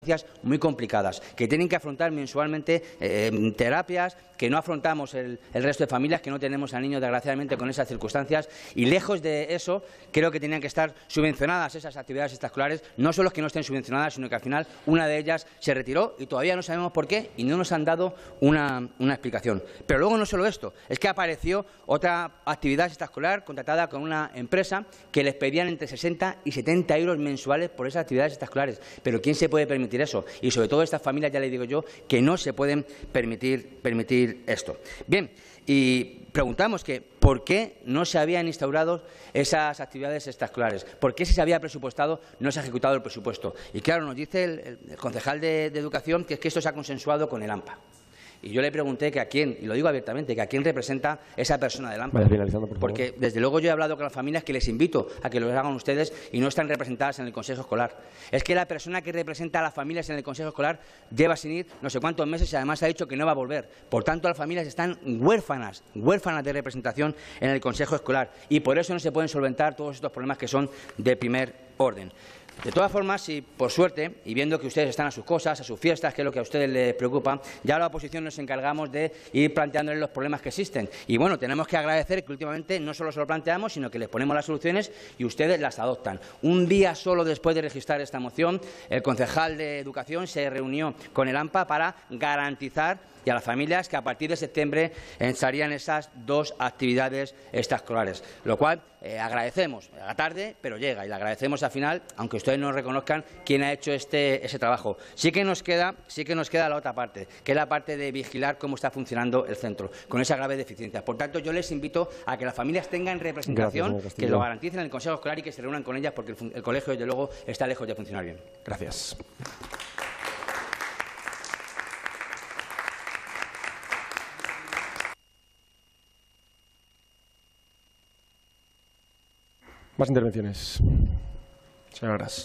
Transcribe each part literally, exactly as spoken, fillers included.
muy complicadas, que tienen que afrontar mensualmente eh, terapias, que no afrontamos el, el resto de familias, que no tenemos a niños desgraciadamente con esas circunstancias, y lejos de eso creo que tenían que estar subvencionadas esas actividades extraescolares. No solo que no estén subvencionadas, sino que al final una de ellas se retiró y todavía no sabemos por qué y no nos han dado una, una explicación. Pero luego no solo esto, es que apareció otra actividad extraescolar contratada con una empresa que les pedían entre sesenta y setenta euros mensuales por esas actividades extraescolares. Pero ¿quién se puede permitir eso? Y sobre todo estas familias, ya les digo yo, que no se pueden permitir, permitir esto. Bien, y preguntamos que por qué no se habían instaurado esas actividades extraescolares, por qué si se había presupuestado no se ha ejecutado el presupuesto. Y claro, nos dice el, el concejal de, de Educación que es que esto se ha consensuado con el AMPA. Y yo le pregunté que a quién, y lo digo abiertamente, que a quién representa esa persona del AMPA. Vaya finalizando, por favor. Porque desde luego yo he hablado con las familias que les invito a que lo hagan ustedes y no están representadas en el Consejo Escolar. Es que la persona que representa a las familias en el Consejo Escolar lleva sin ir no sé cuántos meses y además ha dicho que no va a volver. Por tanto, las familias están huérfanas, huérfanas de representación en el Consejo Escolar y por eso no se pueden solventar todos estos problemas que son de primer orden. De todas formas, si por suerte, y viendo que ustedes están a sus cosas, a sus fiestas, que es lo que a ustedes les preocupa, ya la oposición nos encargamos de ir planteándoles los problemas que existen. Y bueno, tenemos que agradecer que últimamente no solo se lo planteamos, sino que les ponemos las soluciones y ustedes las adoptan. Un día solo después de registrar esta moción, el concejal de Educación se reunió con el AMPA para garantizar y a las familias que a partir de septiembre estarían esas dos actividades extraescolares, lo cual eh, agradecemos. A la tarde, pero llega, y le agradecemos al final, aunque ustedes no reconozcan quién ha hecho este, ese trabajo. Sí que nos queda, sí que nos queda la otra parte, que es la parte de vigilar cómo está funcionando el centro, con esa grave deficiencia. Por tanto, yo les invito a que las familias tengan representación, Gracias, que lo garanticen en el Consejo Escolar y que se reúnan con ellas, porque el, el colegio, desde luego, está lejos de funcionar bien. Gracias. Más intervenciones. Señora Gras.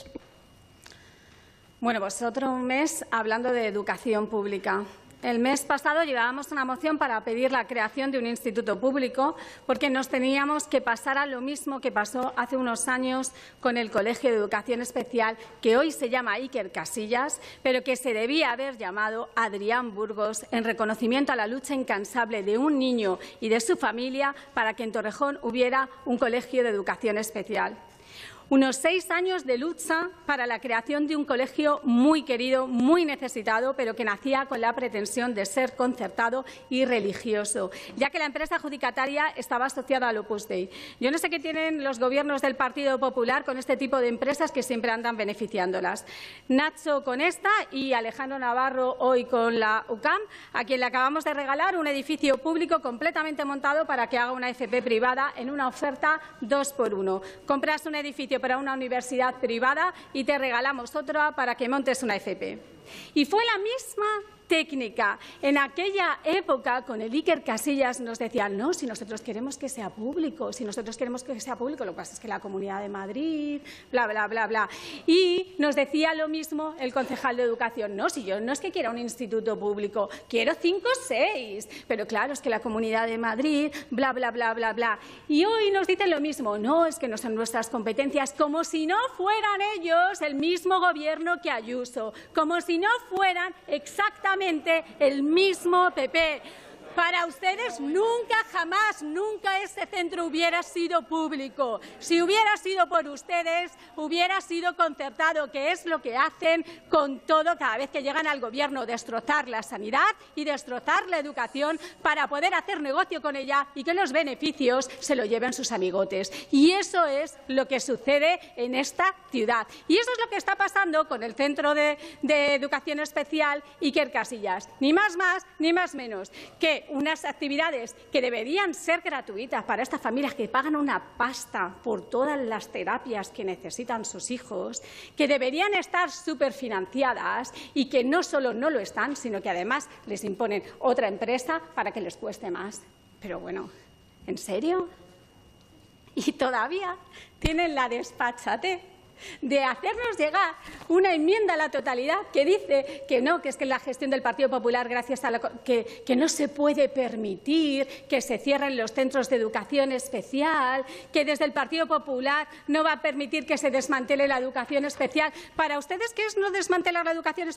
Bueno, pues otro mes hablando de educación pública. El mes pasado llevábamos una moción para pedir la creación de un instituto público porque nos teníamos que pasar a lo mismo que pasó hace unos años con el Colegio de Educación Especial, que hoy se llama Iker Casillas, pero que se debía haber llamado Adrián Burgos en reconocimiento a la lucha incansable de un niño y de su familia para que en Torrejón hubiera un colegio de educación especial. Unos seis años de lucha para la creación de un colegio muy querido, muy necesitado, pero que nacía con la pretensión de ser concertado y religioso, ya que la empresa adjudicataria estaba asociada al Opus Dei. Yo no sé qué tienen los gobiernos del Partido Popular con este tipo de empresas que siempre andan beneficiándolas. Nacho con esta y Alejandro Navarro hoy con la U C A M, a quien le acabamos de regalar un edificio público completamente montado para que haga una F P privada en una oferta dos por uno. Compras un edificio para una universidad privada y te regalamos otra para que montes una F P. Y fue la misma técnica. En aquella época, con el Iker Casillas nos decían, no, si nosotros queremos que sea público, si nosotros queremos que sea público, lo que pasa es que la Comunidad de Madrid, bla, bla, bla, bla. Y nos decía lo mismo el concejal de Educación, no, si yo no es que quiera un instituto público, quiero cinco o seis, pero claro, es que la Comunidad de Madrid, bla, bla, bla, bla, bla. Y hoy nos dicen lo mismo, no, es que no son nuestras competencias, como si no fueran ellos el mismo gobierno que Ayuso, como si no fueran exactamente el mismo P P. Para ustedes nunca, jamás, nunca ese centro hubiera sido público. Si hubiera sido por ustedes, hubiera sido concertado, que es lo que hacen con todo cada vez que llegan al Gobierno, destrozar la sanidad y destrozar la educación para poder hacer negocio con ella y que los beneficios se lo lleven sus amigotes. Y eso es lo que sucede en esta ciudad. Y eso es lo que está pasando con el Centro de, de Educación Especial Iker Casillas. Ni más más, ni más menos que unas actividades que deberían ser gratuitas para estas familias que pagan una pasta por todas las terapias que necesitan sus hijos, que deberían estar superfinanciadas y que no solo no lo están, sino que además les imponen otra empresa para que les cueste más. Pero bueno, ¿en serio? Y todavía tienen la desfachatez de hacernos llegar una enmienda a la totalidad que dice que no, que es que la gestión del Partido Popular, gracias a la, que, que no se puede permitir que se cierren los centros de educación especial, que desde el Partido Popular no va a permitir que se desmantele la educación especial. Para ustedes, ¿qué es no desmantelar la educación especial?